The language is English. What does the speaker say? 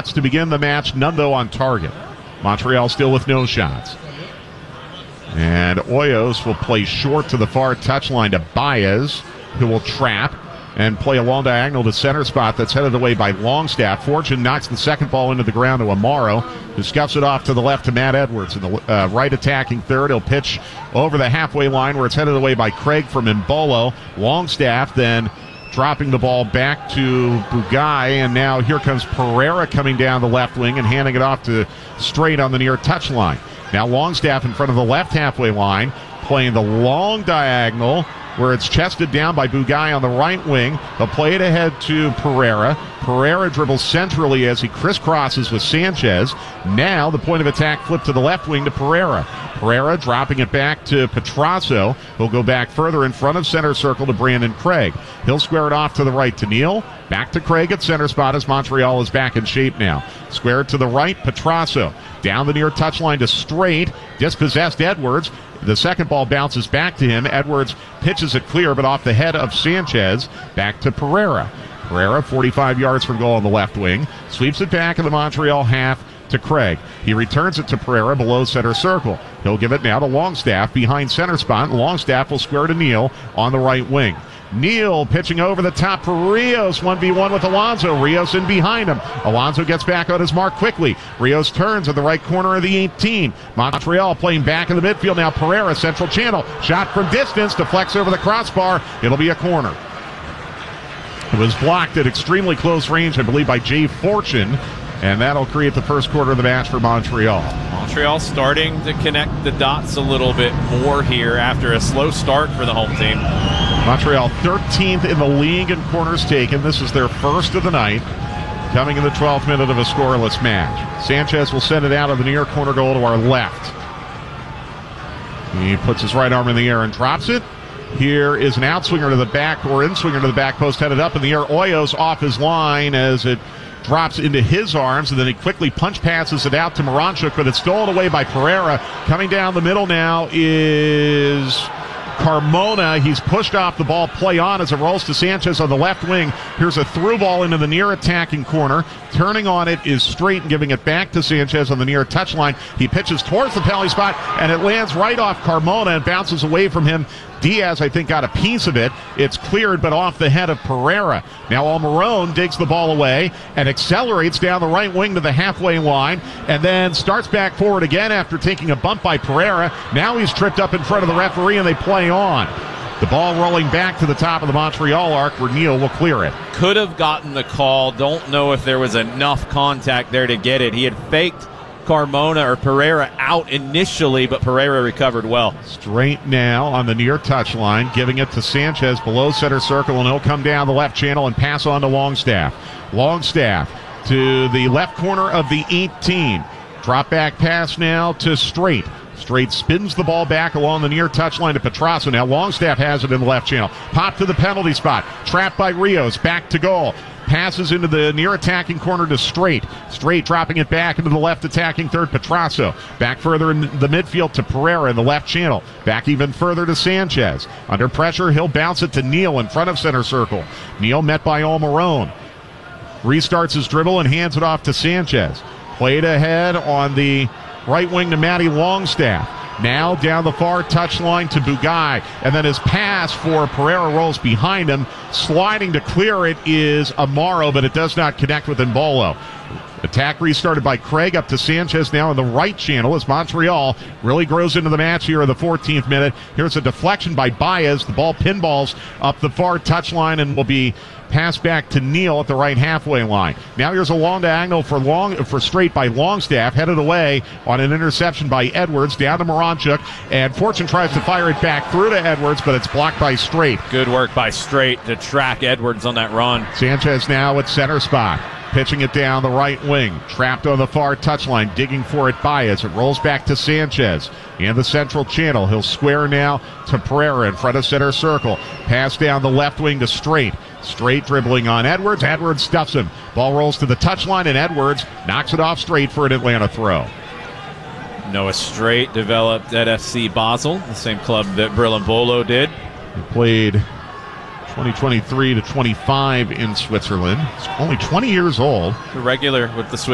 shots to begin the match, none though on target. Montreal still with no shots. And Hoyos will play short to the far touchline to Baez, who will trap and play a long diagonal to center spot that's headed away by Longstaff. Fortune knocks the second ball into the ground to Amaro, who scuffs it off to the left to Matt Edwards. In the right attacking third, he'll pitch over the halfway line where it's headed away by Craig from Mbolo. Longstaff then dropping the ball back to Bugay, and now here comes Pereira coming down the left wing and handing it off to Straight on the near touchline. Now Longstaff in front of the left halfway line, playing the long diagonal where it's chested down by Bugay on the right wing. They'll play it ahead to Pereira. Pereira dribbles centrally as he crisscrosses with Sanchez. Now the point of attack flipped to the left wing to Pereira. Pereira dropping it back to Petrasso, who'll go back further in front of center circle to Brandon Craig. He'll square it off to the right to Neal. Back to Craig at center spot as Montreal is back in shape now. Square it to the right, Petrasso. Down the near touchline to Straight. Dispossessed Edwards. The second ball bounces back to him. Edwards pitches it clear, but off the head of Sanchez. Back to Pereira. Pereira, 45 yards from goal on the left wing. Sweeps it back in the Montreal half to Craig. He returns it to Pereira below center circle. He'll give it now to Longstaff behind center spot. Longstaff will square to Neal on the right wing. Neal pitching over the top for Rios. 1v1 with Alonso. Rios in behind him. Alonso gets back on his mark quickly. Rios turns at the right corner of the 18. Montreal playing back in the midfield now. Pereira, central channel. Shot from distance. Deflects over the crossbar. It'll be a corner. It was blocked at extremely close range, I believe, by Jay Fortune. And that'll create the first quarter of the match for Montreal. Montreal starting to connect the dots a little bit more here after a slow start for the home team. Montreal 13th in the league in corners taken. This is their first of the night, coming in the 12th minute of a scoreless match. Sanchez will send it out of the near corner goal to our left. He puts his right arm in the air and drops it. Here is an outswinger to the back, or inswinger to the back post, headed up in the air. Hoyos off his line as it drops into his arms, and then he quickly punch passes it out to Moranchuk, but it's stolen away by Pereira. Coming down the middle now is Carmona. He's pushed off the ball, play on as it rolls to Sanchez on the left wing. Here's a through ball into the near attacking corner. Turning on it is Straight and giving it back to Sanchez on the near touchline. He pitches towards the penalty spot, and it lands right off Carmona and bounces away from him. Diaz, I think, got a piece of it. It's cleared, but off the head of Pereira. Now Almiron digs the ball away and accelerates down the right wing to the halfway line, and then starts back forward again after taking a bump by Pereira. Now he's tripped up in front of the referee, and they play on. The ball rolling back to the top of the Montreal arc where Neal will clear it. Could have gotten the call. Don't know if there was enough contact there to get it. He had faked Carmona or Pereira out initially, but Pereira recovered well. Straight now on the near touchline, giving it to Sanchez below center circle, and he'll come down the left channel and pass on to Longstaff. Longstaff to the left corner of the 18. Drop back pass now to Straight. Straight spins the ball back along the near touchline to Petrasso. Now Longstaff has it in the left channel. Pop to the penalty spot. Trapped by Rios. Back to goal. Passes into the near attacking corner to Straight. Straight dropping it back into the left attacking third, Petrasso. Back further in the midfield to Pereira in the left channel. Back even further to Sanchez. Under pressure, he'll bounce it to Neal in front of center circle. Neal met by Almiron. Restarts his dribble and hands it off to Sanchez. Played ahead on the right wing to Matty Longstaff. Now down the far touchline to Bugay, and then his pass for Pereira rolls behind him. Sliding to clear it is Amaro, but it does not connect with Mbolo. Attack restarted by Craig up to Sanchez now in the right channel as Montreal really grows into the match here in the 14th minute. Here's a deflection by Baez. The ball pinballs up the far touchline and will be passed back to Neal at the right halfway line. Now here's a long diagonal for Straight by Longstaff, headed away on an interception by Edwards, down to Moranchuk, and Fortune tries to fire it back through to Edwards, but it's blocked by Straight. Good work by Straight to track Edwards on that run. Sanchez now at center spot. Pitching it down the right wing. Trapped on the far touchline. Digging for it Baez. It rolls back to Sanchez. In the central channel. He'll square now to Pereira in front of center circle. Pass down the left wing to Straight. Straight dribbling on Edwards. Edwards stuffs him. Ball rolls to the touchline, and Edwards knocks it off Straight for an Atlanta throw. Noah Straight developed at FC Basel, the same club that Brillambolo did. He played 2023 to 25 in Switzerland. He's only 20 years old. A regular with the Swiss.